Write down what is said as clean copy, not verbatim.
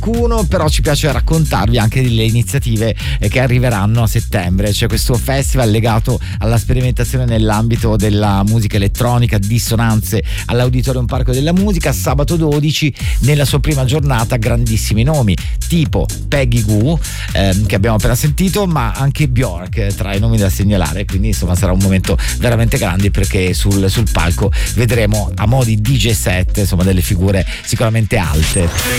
qualcuno, però ci piace raccontarvi anche delle iniziative che arriveranno a settembre. C'è questo festival legato alla sperimentazione nell'ambito della musica elettronica, dissonanze all'Auditorium Parco della Musica, sabato 12, nella sua prima giornata grandissimi nomi tipo Peggy Goo, che abbiamo appena sentito, ma anche Björk tra i nomi da segnalare, quindi insomma sarà un momento veramente grande, perché sul palco vedremo a mo' di DJ set insomma delle figure sicuramente alte.